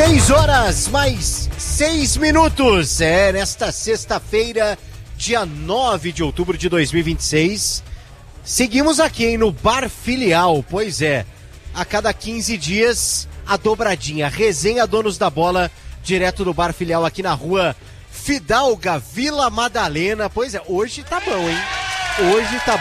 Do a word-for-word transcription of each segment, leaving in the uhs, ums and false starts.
Seis horas mais seis minutos. É, nesta sexta-feira, dia nove de outubro de dois mil e vinte e seis. Seguimos aqui, hein, no Bar Filial. Pois é, a cada quinze dias, a dobradinha. Resenha Donos da Bola, direto do Bar Filial aqui na rua Fidalga, Vila Madalena. Pois é, hoje tá bom, hein? Hoje tá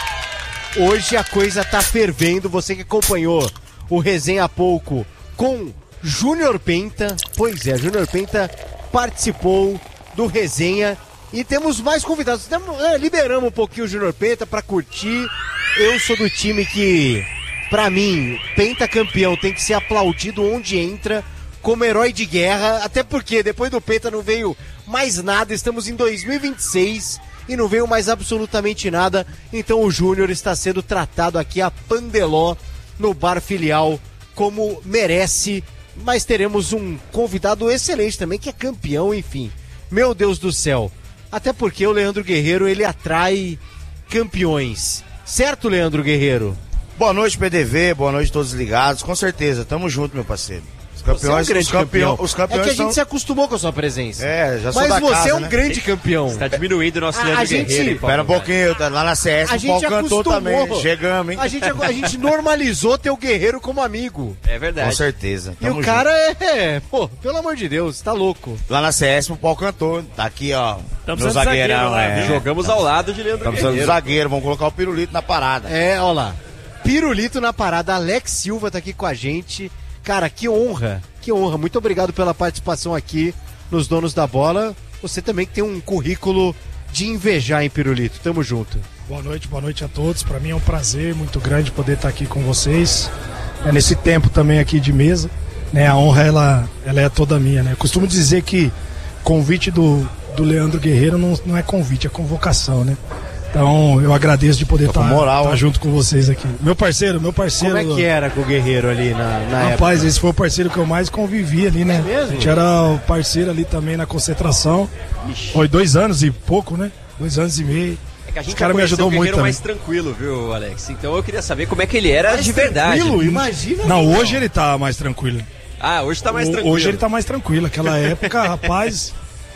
bom. Hoje a coisa tá fervendo. Você que acompanhou o Resenha há pouco com Júnior Penta. Pois é, Júnior Penta participou do Resenha. E temos mais convidados. É, liberamos um pouquinho o Júnior Penta pra curtir. Eu sou do time que, pra mim, Penta campeão tem que ser aplaudido onde entra, como herói de guerra. Até porque depois do Penta não veio mais nada. Estamos em dois mil e vinte e seis e não veio mais absolutamente nada. Então o Júnior está sendo tratado aqui a pandeló no Bar Filial como merece. Mas teremos um convidado excelente também, que é campeão, enfim. Meu Deus do céu. Até porque o Leandro Guerreiro, ele atrai campeões. Certo, Leandro Guerreiro? Boa noite, P D V, boa noite a todos ligados. Com certeza, tamo junto, meu parceiro. Os campeões, você é um grande os campeão, campeão. Os campeões é que a gente são... se acostumou com a sua presença. É, já sou Mas da você casa, é um né? grande campeão. Você tá diminuindo o nosso A- Leandro a gente- Guerreiro. hein, Espera um Paulo? pouquinho, tá lá na C S A o gente Paulo cantou acostumou. também. Chegamos, hein? A gente, a gente normalizou ter o Guerreiro como amigo. É verdade. Com certeza. E o cara é, é... Pô, pelo amor de Deus, tá louco. Lá na C S o Paulo cantou. Tá aqui, ó. Tamo no precisando de zagueiro zagueirão, lá, é. viu? Jogamos ao lado de Leandro Estamos precisando de Guerreiro. zagueiro, vamos colocar o pirulito na parada. É, ó lá. Pirulito na parada. Alex Silva tá aqui com a gente. Cara, que honra. Que honra. Muito obrigado pela participação aqui nos Donos da Bola. Você também que tem um currículo de invejar, hein, Pirulito? Tamo junto. Boa noite, boa noite a todos. Para mim é um prazer muito grande poder estar aqui com vocês. É nesse tempo também aqui de mesa, né? A honra ela, ela é toda minha, né? Eu costumo dizer que convite do, do Leandro Guerreiro não, não é convite, é convocação, né? Então eu agradeço de poder Tô com estar moral, estar hein? junto com vocês aqui. Meu parceiro, meu parceiro. Como é que era com o Guerreiro ali na, na Rapaz, época? esse foi o parceiro que eu mais convivi ali, né? É mesmo? A gente era o parceiro ali também na concentração. Foi dois anos e pouco, né? Dois anos e meio. É que a gente Esse cara já me conheceu ajudou o Guerreiro muito mais tranquilo, viu, Alex? Então eu queria saber como é que ele era Mais de verdade. tranquilo, imagina. Não, hoje ele tá mais tranquilo. Ah, hoje tá mais O- tranquilo. Hoje ele tá mais tranquilo. Aquela época, rapaz.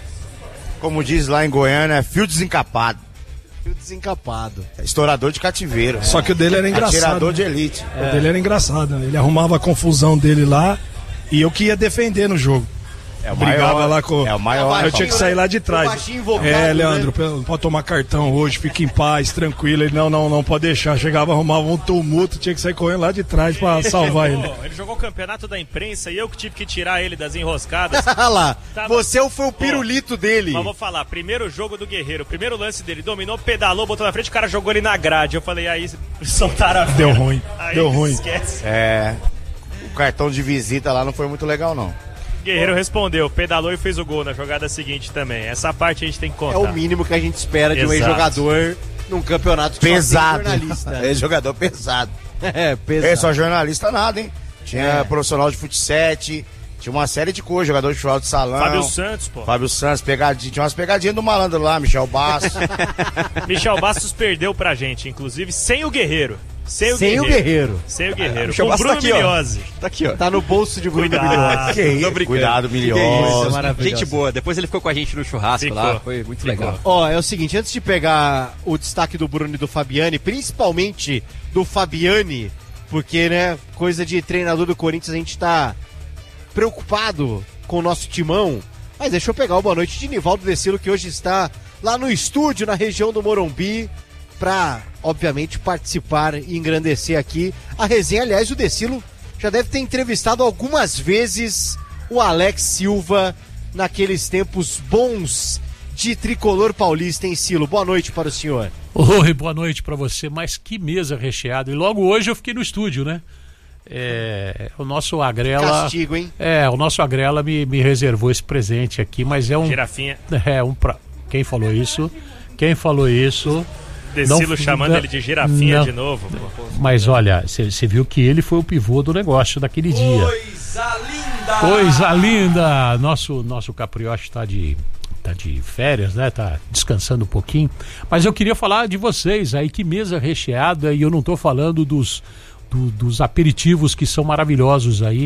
Como diz lá em Goiânia, é fio desencapado. Fio desencapado. Estourador de cativeiro. Só que o dele era engraçado. Atirador né? de elite. O dele era engraçado. Ele arrumava a confusão dele lá e eu que ia defender no jogo. É o Brigava maior. lá com. É o maior. Eu tinha que sair lá de O trás. baixinho invocado, É, Leandro, né? não pode tomar cartão hoje, fica em paz, tranquilo. Ele, não, não, não pode deixar. Chegava, arrumava um tumulto, tinha que sair correndo lá de trás pra salvar ele. Jogou- ele jogou o campeonato da imprensa e eu que tive que tirar ele das enroscadas. Olha lá, Tá, você foi o pirulito dele. Mas vou falar, primeiro jogo do Guerreiro, primeiro lance dele, dominou, pedalou, botou na frente, o cara jogou ele na grade. Eu falei, aí soltaram a Deu fera. ruim, Aí deu ruim. Esquece. É. O cartão de visita lá não foi muito legal, não. Guerreiro respondeu, pedalou e fez o gol na jogada seguinte também. Essa parte a gente tem que contar. É o mínimo que a gente espera de um Exato. ex-jogador num campeonato que Pesado. só tem jornalista. É jogador pesado. É, É, pesado. só jornalista nada, hein? Tinha É. profissional de futsal, tinha uma série de coisas, jogador de futebol de salão. Fábio Santos, pô. Fábio Santos, pegadinha, tinha umas pegadinhas do malandro lá, Michel Bastos. Michel Bastos perdeu pra gente, inclusive sem o Guerreiro. Sem o Sem o Guerreiro. Guerreiro. Sem o Guerreiro. Michel Com o Bastos Bruno tá aqui, ó. Miliose. Tá aqui, ó. Tá no bolso de Bruno Cuidado. Miliose. Que isso? brincando. Cuidado, Que Isso, milhões. é maravilhoso. Gente boa. Depois ele ficou com a gente no churrasco Ficou. lá. Foi muito legal. Ó, é o seguinte, antes de pegar o destaque do Bruno e do Fabiani, principalmente do Fabiani, porque, né, coisa de treinador do Corinthians, a gente tá preocupado com o nosso timão. Mas deixa eu pegar o boa noite de Nivaldo Decilo, que hoje está lá no estúdio, na região do Morumbi, pra, obviamente, participar e engrandecer aqui a resenha. Aliás, o Decilo já deve ter entrevistado algumas vezes o Alex Silva naqueles tempos bons de tricolor paulista em Silo. Boa noite para o senhor. Oi, boa noite para você, mas que mesa recheada. E logo hoje eu fiquei no estúdio, né? É, o nosso Agrela. Castigo, hein? É, o nosso Agrela me, me reservou esse presente aqui, mas é um. Girafinha. É um. Pra... Quem falou isso? Quem falou isso? Decilo Não- chamando não- ele de girafinha não. de novo. pô. Mas olha, você viu que ele foi o pivô do negócio daquele dia. Coisa linda! Coisa linda! Nosso, nosso Caprioche tá de, tá de férias, né? Tá descansando um pouquinho. Mas eu queria falar de vocês aí, que mesa recheada, e eu não tô falando dos, do- dos aperitivos que são maravilhosos aí.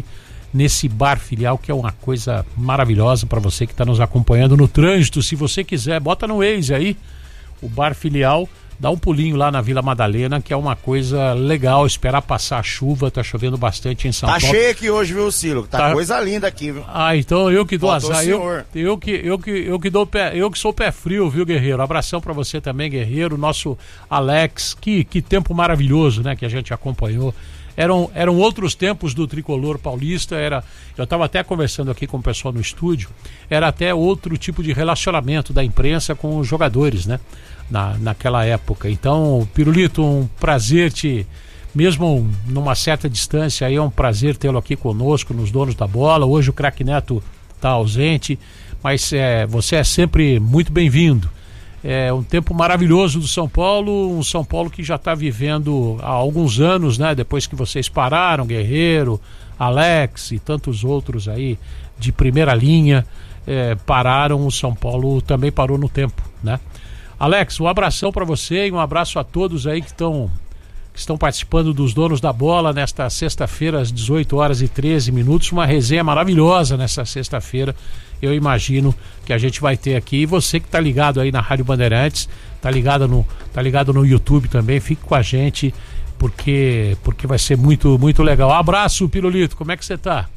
nesse bar filial, que é uma coisa maravilhosa para você que está nos acompanhando no trânsito. Se você quiser, bota no Waze aí, o bar filial, dá um pulinho lá na Vila Madalena, que é uma coisa legal, esperar passar a chuva, tá chovendo bastante em São Tá Paulo. cheio aqui hoje, viu, Silo? Tá, Tá. coisa linda aqui, viu? Ah, então eu que dou Faltou azar, o eu, senhor. eu, que, eu, que, eu que dou pé, eu que sou pé frio, viu, Guerreiro? Abração pra você também, Guerreiro, nosso Alex, que, que tempo maravilhoso, né, que a gente acompanhou. Eram, eram outros tempos do tricolor paulista, era, eu estava até conversando aqui com o pessoal no estúdio, era até outro tipo de relacionamento da imprensa com os jogadores, né, na, naquela época. Então, Pirulito, um prazer te, mesmo numa certa distância, aí é um prazer tê-lo aqui conosco, nos Donos da Bola. Hoje o craque Neto está ausente, mas é, você é sempre muito bem-vindo. É um tempo maravilhoso do São Paulo, um São Paulo que já está vivendo há alguns anos, né? Depois que vocês pararam, Guerreiro, Alex e tantos outros aí de primeira linha, é, pararam, o São Paulo também parou no tempo, né? Alex, um abração para você e um abraço a todos aí que estão que estão participando dos Donos da Bola nesta sexta-feira às dezoito horas e treze minutos, uma resenha maravilhosa nessa sexta-feira. Eu imagino que a gente vai ter aqui. E você que está ligado aí na Rádio Bandeirantes, está ligado no, tá ligado no YouTube também, fique com a gente, porque, porque vai ser muito, muito legal. Um abraço, Pirulito, como é que você tá?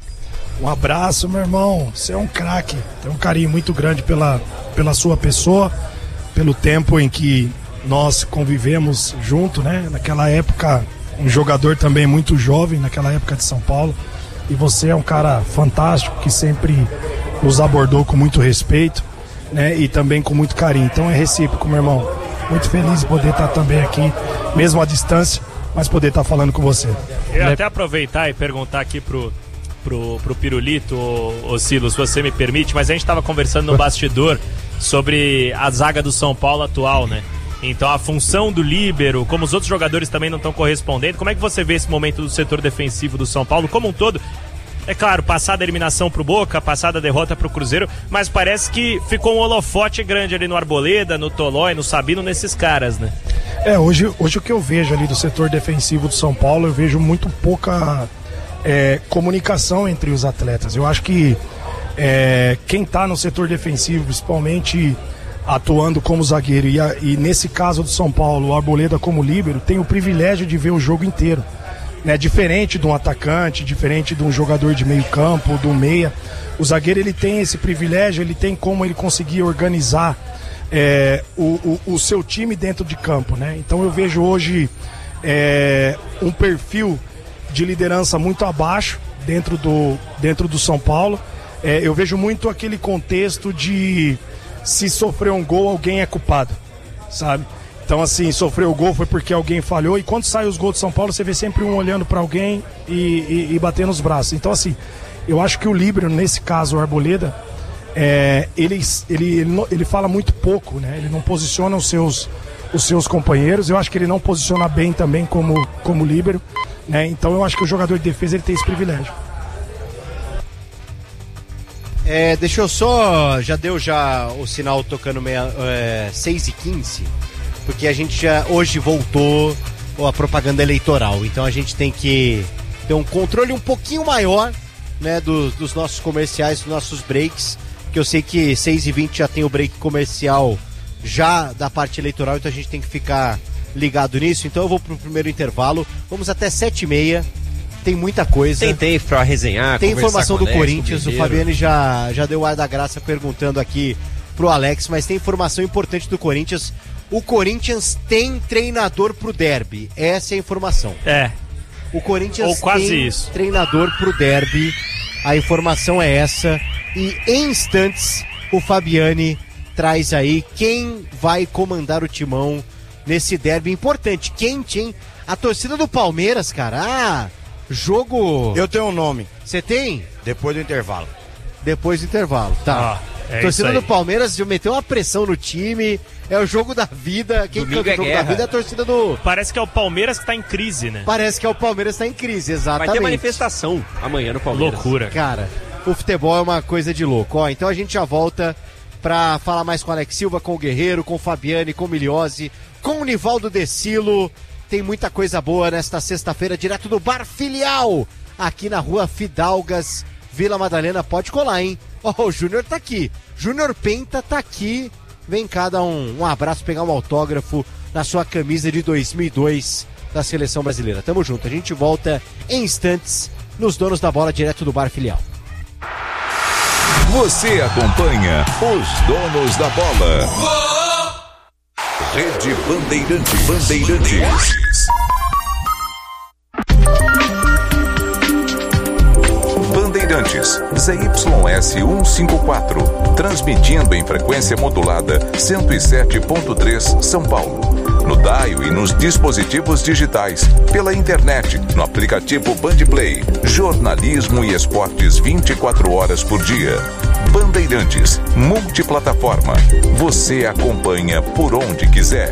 Um abraço, meu irmão. Você é um craque. Tem um carinho muito grande pela, pela sua pessoa, pelo tempo em que nós convivemos junto, né? Naquela época, um jogador também muito jovem, naquela época de São Paulo. E você é um cara fantástico que sempre nos abordou com muito respeito, né? E também com muito carinho. Então é recíproco, meu irmão. Muito feliz de poder estar também aqui, mesmo à distância, mas poder estar falando com você. Eu ia até aproveitar e perguntar aqui pro, pro, pro Pirulito, ô, ô Silo, se você me permite, mas a gente estava conversando no bastidor sobre a zaga do São Paulo atual, né? Então a função do líbero, como os outros jogadores também não estão correspondendo, como é que você vê esse momento do setor defensivo do São Paulo como um todo? É claro, passada a eliminação pro Boca, passada a derrota pro Cruzeiro, mas parece que ficou um holofote grande ali no Arboleda, no Tolói, no Sabino, nesses caras, né? É, hoje, hoje o que eu vejo ali do setor defensivo do São Paulo, eu vejo muito pouca é, comunicação entre os atletas. Eu acho que é, quem tá no setor defensivo, principalmente atuando como zagueiro, e, a, e nesse caso do São Paulo, o Arboleda como líbero, tem o privilégio de ver o jogo inteiro, né? Diferente de um atacante, diferente de um jogador de meio campo, do meia, o zagueiro ele tem esse privilégio, ele tem como ele conseguir organizar é, o, o, o seu time dentro de campo, né? Então eu vejo hoje é, um perfil de liderança muito abaixo dentro do, dentro do São Paulo. É, eu vejo muito aquele contexto de se sofrer um gol, alguém é culpado, sabe? Então, assim, sofreu o gol foi porque alguém falhou, e quando sai os gols de São Paulo, você vê sempre um olhando para alguém e, e, e batendo os braços. Então, assim, eu acho que o líbero, nesse caso, o Arboleda, é, ele, ele, ele, ele fala muito pouco, né? Ele não posiciona os seus, os seus companheiros. Eu acho que ele não posiciona bem também como, como líbero, né? Então, eu acho que o jogador de defesa ele tem esse privilégio. É, deixa eu só, já deu já o sinal tocando meia, é, seis e quinze, porque a gente já hoje voltou a propaganda eleitoral, então a gente tem que ter um controle um pouquinho maior, né, do, dos nossos comerciais, dos nossos breaks, que eu sei que seis e vinte já tem o break comercial já da parte eleitoral, então a gente tem que ficar ligado nisso. Então eu vou pro primeiro intervalo, vamos até sete e meia. Tem muita coisa. Tem tempo pra resenhar. Tem informação do Alex, Corinthians. O Fabiane já, já deu o ar da graça perguntando aqui pro Alex, mas tem informação importante do Corinthians. O Corinthians tem treinador pro derby. Essa é a informação. É. O Corinthians Ou quase tem isso. treinador pro derby. A informação é essa. E em instantes o Fabiane traz aí quem vai comandar o timão nesse derby importante. Quente, hein? A torcida do Palmeiras, cara. Ah, jogo... Eu tenho um nome. Você tem? Depois do intervalo. Depois do intervalo, tá. Ah, é torcida isso aí. do Palmeiras já meteu uma pressão no time. É o jogo da vida. Quem Domingo canta o é jogo guerra. da vida é a torcida do... Parece que é o Palmeiras que tá em crise, né? Parece que é o Palmeiras que tá em crise, exatamente. Vai ter manifestação amanhã no Palmeiras. Loucura. Cara, o futebol é uma coisa de louco. Ó, então a gente já volta pra falar mais com o Alex Silva, com o Guerreiro, com o Fabiane, com o Miliose, com o Nivaldo Decilo. Tem muita coisa boa nesta sexta-feira, direto do Bar Filial, aqui na rua Fidalgas, Vila Madalena. Pode colar, hein? Ó, oh, o Júnior tá aqui. Júnior Penta tá aqui. Vem cá dar um, um abraço, pegar um autógrafo na sua camisa de dois mil e dois da Seleção Brasileira. Tamo junto. A gente volta em instantes nos Donos da Bola, direto do Bar Filial. Você acompanha os Donos da Bola. Rede Bandeirantes. Bandeirantes. Bandeirantes, Z Y S cento e cinquenta e quatro, transmitindo em frequência modulada cento e sete ponto três São Paulo. No dial e nos dispositivos digitais, pela internet, no aplicativo Bandplay, jornalismo e esportes vinte e quatro horas por dia. Bandeirantes, multiplataforma. Você acompanha por onde quiser.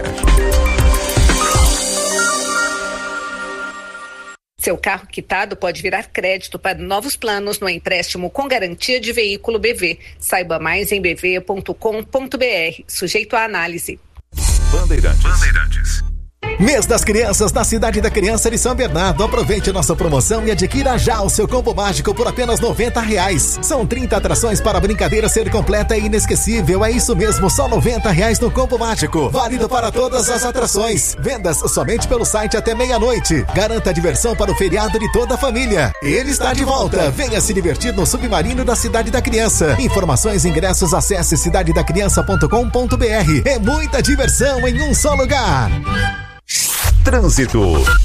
Seu carro quitado pode virar crédito para novos planos no empréstimo com garantia de veículo B V. Saiba mais em b v ponto com ponto b r. Sujeito à análise. Bandeirantes. Bandeirantes. Mês das Crianças na Cidade da Criança de São Bernardo. Aproveite nossa promoção e adquira já o seu combo mágico por apenas noventa reais. São trinta atrações para a brincadeira ser completa e inesquecível. É isso mesmo, só noventa reais no combo mágico. Válido para todas as atrações. Vendas somente pelo site até meia-noite. Garanta a diversão para o feriado de toda a família. Ele está de volta. Venha se divertir no Submarino da Cidade da Criança. Informações e ingressos, acesse cidade da criança ponto com ponto b r. É muita diversão em um só lugar. Trânsito.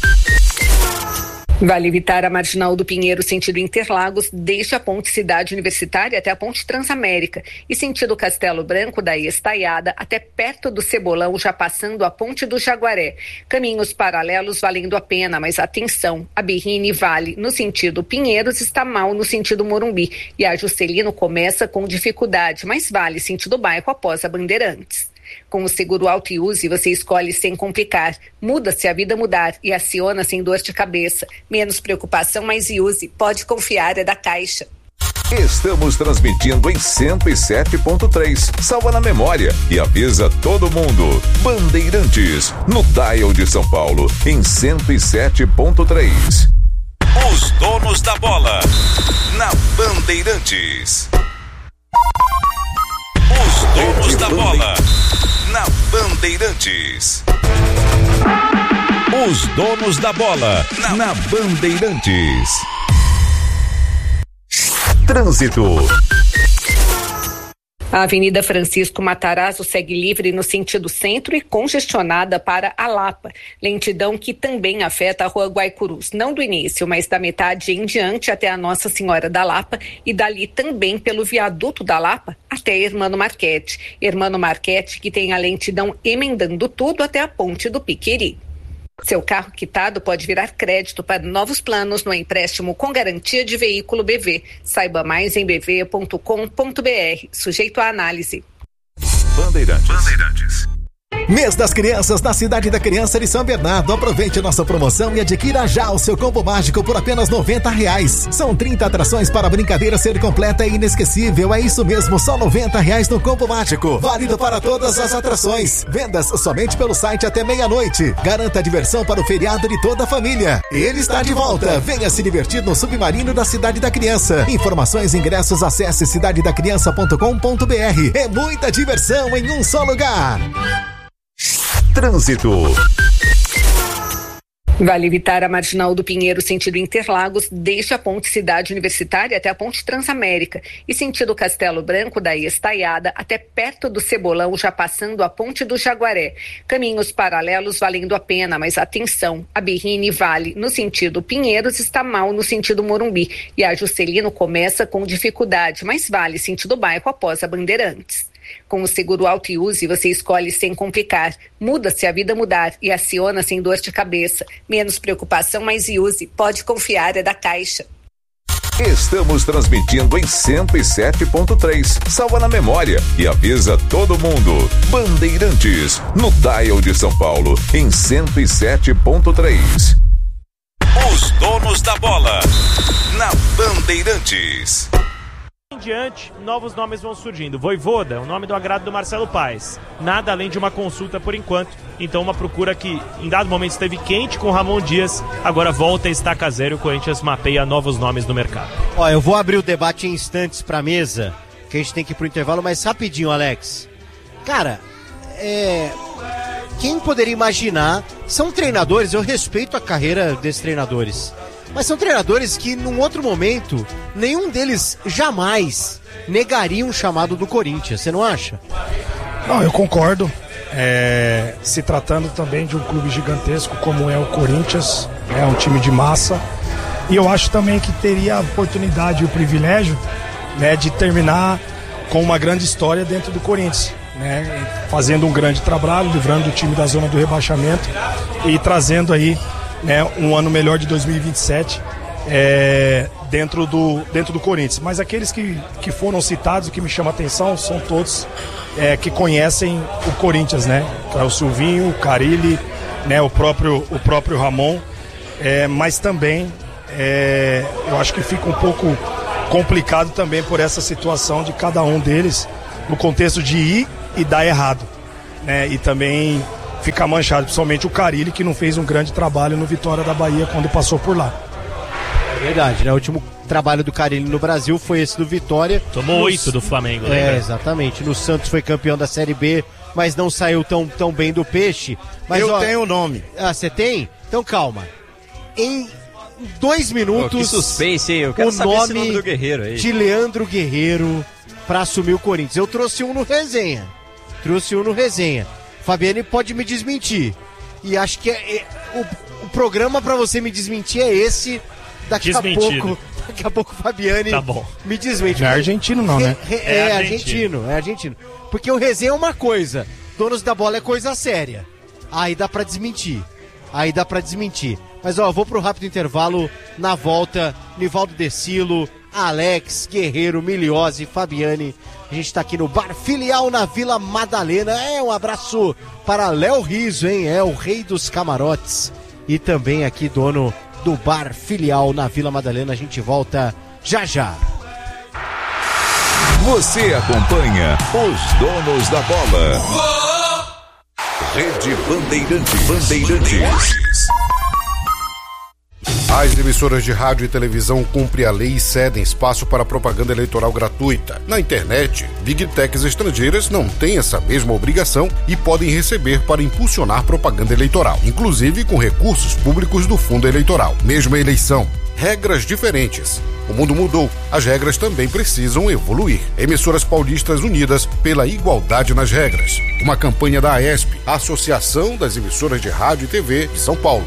Vale evitar a Marginal do Pinheiro, sentido Interlagos, desde a Ponte Cidade Universitária até a Ponte Transamérica e sentido Castelo Branco, da Estaiada até perto do Cebolão, já passando a Ponte do Jaguaré. Caminhos paralelos valendo a pena, mas atenção, a Berrine Vale no sentido Pinheiros está mal no sentido Morumbi e a Juscelino começa com dificuldade, mas vale sentido bairro após a Bandeirantes. Com o seguro Auto e Use, você escolhe sem complicar. Muda-se a vida mudar e aciona sem dor de cabeça. Menos preocupação, mais Use. Pode confiar, é da Caixa. Estamos transmitindo em cento e sete ponto três. Salva na memória e avisa todo mundo. Bandeirantes, no dial de São Paulo, em cento e sete ponto três. Os Donos da Bola, na Bandeirantes. Os Donos da Bola, na Bandeirantes. Os Donos da Bola, na Bandeirantes. Trânsito. A Avenida Francisco Matarazzo segue livre no sentido centro e congestionada para a Lapa. Lentidão que também afeta a Rua Guaicurus, não do início, mas da metade em diante até a Nossa Senhora da Lapa e dali também pelo viaduto da Lapa até Hermano Marchetti. Hermano Marchetti que tem a lentidão emendando tudo até a Ponte do Piqueri. Seu carro quitado pode virar crédito para novos planos no empréstimo com garantia de veículo B V. Saiba mais em b v ponto com ponto b r. Sujeito à análise. Bandeirantes. Bandeirantes. Mês das Crianças na Cidade da Criança de São Bernardo. Aproveite nossa promoção e adquira já o seu combo mágico por apenas noventa reais. São trinta atrações para a brincadeira ser completa e inesquecível. É isso mesmo, só noventa reais no combo mágico. Válido para todas as atrações. Vendas somente pelo site até meia-noite. Garanta a diversão para o feriado de toda a família. Ele está de volta. Venha se divertir no Submarino da Cidade da Criança. Informações e ingressos, acesse cidade da criança ponto com ponto b r. É muita diversão em um só lugar. Trânsito. Vale evitar a Marginal do Pinheiro, sentido Interlagos, desde a Ponte Cidade Universitária até a Ponte Transamérica e sentido Castelo Branco, da Estaiada até perto do Cebolão, já passando a Ponte do Jaguaré. Caminhos paralelos valendo a pena, mas atenção, a Berrine Vale no sentido Pinheiros está mal no sentido Morumbi e a Juscelino começa com dificuldade, mas vale sentido bairro após a Bandeirantes. Com o seguro Auto e Use, você escolhe sem complicar. Muda-se a vida mudar e aciona sem dor de cabeça. Menos preocupação, mais Use. Pode confiar, é da Caixa. Estamos transmitindo em cento e sete ponto três. Salva na memória e avisa todo mundo. Bandeirantes, no dial de São Paulo, em cento e sete ponto três. Os Donos da Bola, na Bandeirantes. diante, novos nomes vão surgindo. Vojvoda, o nome do agrado do Marcelo Paes. Nada além de uma consulta por enquanto. Então uma procura que em dado momento esteve quente com o Ramon Dias, agora volta a estaca zero e o Corinthians mapeia novos nomes no mercado. Ó, eu vou abrir o debate em instantes pra mesa, que a gente tem que ir pro intervalo, mas rapidinho, Alex. Cara, é... quem poderia imaginar... São treinadores, eu respeito a carreira desses treinadores, mas são treinadores que, num outro momento, nenhum deles jamais negaria um chamado do Corinthians, você não acha? Não, eu concordo. É, se tratando também de um clube gigantesco como é o Corinthians, é um time de massa. E eu acho também que teria a oportunidade e o privilégio, né, de terminar com uma grande história dentro do Corinthians, né, fazendo um grande trabalho, livrando o time da zona do rebaixamento e trazendo aí, né, um ano melhor de dois mil e vinte e sete é, dentro, do, dentro do Corinthians. Mas aqueles que, que foram citados, o que me chama a atenção são todos é, que conhecem o Corinthians, né? É o Silvinho, o Carille, né, o próprio, o próprio Ramon, é, mas também é, eu acho que fica um pouco complicado também por essa situação de cada um deles no contexto de ir e dar errado, né? E também ficar manchado, principalmente o Carille, que não fez um grande trabalho no Vitória da Bahia quando passou por lá. É verdade, né? O último trabalho do Carille no Brasil foi esse do Vitória. Tomou oito do Flamengo, né? lembra? É, exatamente. No Santos foi campeão da Série B, mas não saiu tão, tão bem do Peixe. Mas, eu ó, tenho o nome. Ah, você tem? Então calma. Em dois minutos... Oh, que suspense, hein? Eu quero o saber nome, esse nome do Guerreiro aí. de Leandro Guerreiro pra assumir o Corinthians. Eu trouxe um no resenha. Trouxe um no resenha. Fabiane pode me desmentir. E acho que é, é, o, o programa pra você me desmentir é esse. Daqui Desmentido. a pouco, daqui a pouco Fabiane Tá bom. me desmente. Não é argentino não, né? Re, re, é, é argentino. argentino, é argentino. Porque o resenha é uma coisa, donos da bola é coisa séria. Aí dá pra desmentir. Aí dá pra desmentir. Mas ó, eu vou pro rápido intervalo. Na volta, Nivaldo Decilo, Alex, Guerreiro, Miliose, Fabiane. A gente tá aqui no Bar Filial na Vila Madalena. É, um abraço para Léo Riso, hein? É o rei dos camarotes. E também aqui dono do Bar Filial na Vila Madalena. A gente volta já já. Você acompanha os donos da bola. Rede Bandeirante Bandeirantes. As emissoras de rádio e televisão cumprem a lei e cedem espaço para propaganda eleitoral gratuita. Na internet, Big Techs estrangeiras não têm essa mesma obrigação e podem receber para impulsionar propaganda eleitoral, inclusive com recursos públicos do fundo eleitoral. Mesma eleição, regras diferentes. O mundo mudou, as regras também precisam evoluir. Emissoras paulistas unidas pela igualdade nas regras. Uma campanha da AESP, Associação das Emissoras de Rádio e T V de São Paulo.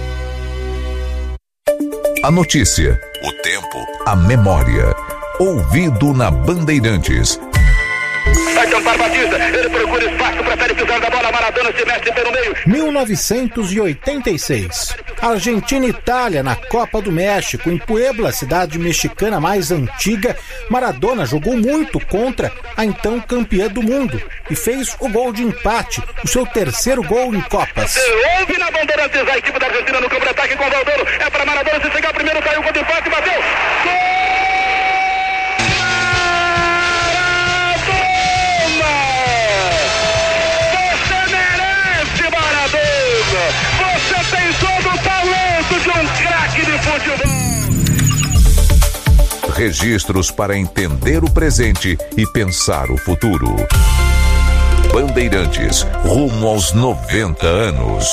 A notícia, o tempo, a memória. Ouvido na Bandeirantes. Vai tampar Batista, ele procura espaço, prefere pisar da bola, Maradona se mete pelo meio. mil novecentos e oitenta e seis. Argentina e Itália na Copa do México, em Puebla, cidade mexicana mais antiga. Maradona jogou muito contra a então campeã do mundo e fez o gol de empate, o seu terceiro gol em Copas. Houve na Bandeirantes a equipe da Argentina no campo de ataque com o Valdoro. É para Maradona se chegar primeiro, caiu o gol de empate, bateu. Gol! Você tem todo o talento de um craque de futebol. Registros para entender o presente e pensar o futuro. Bandeirantes, rumo aos noventa anos.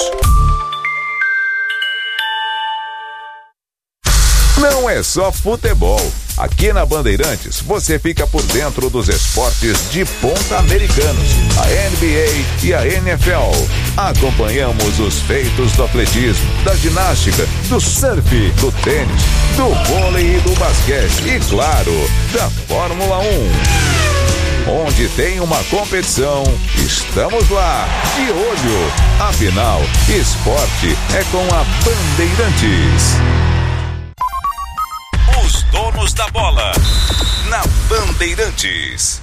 Não é só futebol. Aqui na Bandeirantes você fica por dentro dos esportes de ponta americanos, a N B A e a N F L. Acompanhamos os feitos do atletismo, da ginástica, do surf, do tênis, do vôlei e do basquete e, claro, da Fórmula um. Onde tem uma competição, estamos lá, de olho. Afinal, esporte é com a Bandeirantes. Os donos da bola, na Bandeirantes.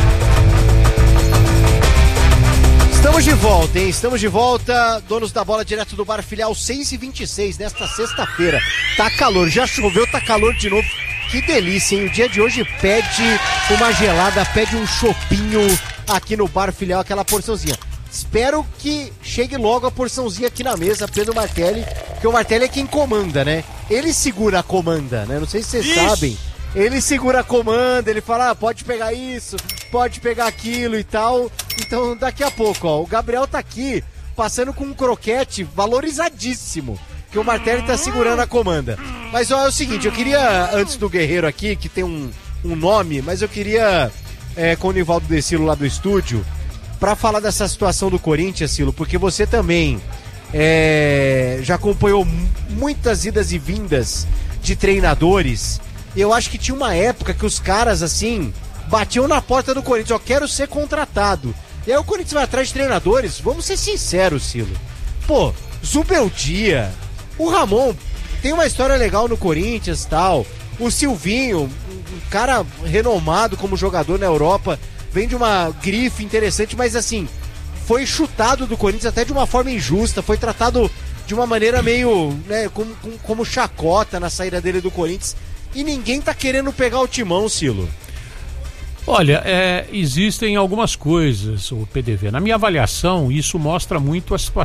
Estamos de volta, hein? Estamos de volta. Donos da bola, direto do Bar Filial, seis e vinte e seis, nesta sexta-feira. Tá calor, já choveu, tá calor de novo. Que delícia, hein? O dia de hoje pede uma gelada, pede um chopinho aqui no Bar Filial, aquela porçãozinha. Espero que chegue logo a porçãozinha aqui na mesa, Pedro Martelli, porque o Martelli é quem comanda, né? Ele segura a comanda, né? Não sei se vocês Ixi. sabem. Ele segura a comanda, ele fala, ah, pode pegar isso, pode pegar aquilo e tal. Então, daqui a pouco, ó, o Gabriel tá aqui passando com um croquete valorizadíssimo, que o Martelli tá segurando a comanda. Mas, ó, é o seguinte, eu queria, antes do Guerreiro aqui, que tem um, um nome, mas eu queria, é, com o Nivaldo Decilo lá do estúdio, pra falar dessa situação do Corinthians, Silo, porque você também é, já acompanhou m- muitas idas e vindas de treinadores. Eu acho que tinha uma época que os caras, assim, batiam na porta do Corinthians, ó, quero ser contratado. E aí o Corinthians vai atrás de treinadores, vamos ser sinceros, Silo. Pô, Zubeldia, o Ramon tem uma história legal no Corinthians e tal. O Silvinho, um cara renomado como jogador na Europa, vem de uma grife interessante, mas assim, foi chutado do Corinthians até de uma forma injusta, foi tratado de uma maneira meio, né, como, como, como chacota na saída dele do Corinthians. E ninguém tá querendo pegar o timão, Silo. Olha, é, existem algumas coisas, o P D V. Na minha avaliação, isso mostra muito a situação